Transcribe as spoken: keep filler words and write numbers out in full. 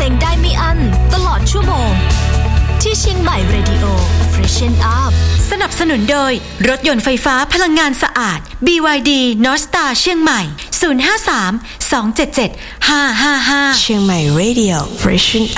งได้ไม่อั้นตลอดชั่วโมงที่เชียงใหม่ Radio Freshen Up สนับสนุนโดยรถยนต์ไฟฟ้าพลังงานสะอาด บี วาย ดี North Star เชียงใหม่ ศูนย์ ห้า สาม สอง เจ็ด เจ็ด ห้า ห้า ห้าเชียงใหม่ Radio Freshen